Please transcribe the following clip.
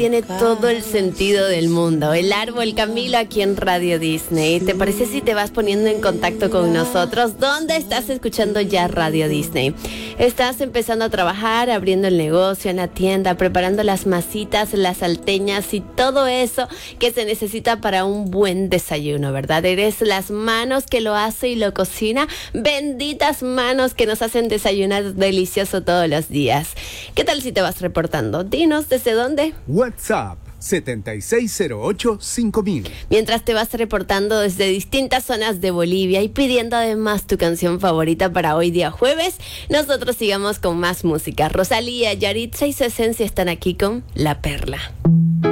Tiene todo el sentido del mundo. El árbol Camilo aquí en Radio Disney. ¿Te parece si te vas poniendo en contacto con nosotros? ¿Dónde estás escuchando ya Radio Disney? Estás empezando a trabajar, abriendo el negocio en la tienda, preparando las masitas, las salteñas y todo eso que se necesita para un buen desayuno, ¿verdad? Eres las manos que lo hace y lo cocina. Benditas manos que nos hacen desayunar delicioso todos los días. ¿Qué tal si te vas reportando? Dinos desde dónde. WhatsApp 7608-5000. Mientras te vas reportando desde distintas zonas de Bolivia y pidiendo además tu canción favorita para hoy día jueves, nosotros sigamos con más música. Rosalía, Yaritza y su esencia están aquí con La Perla.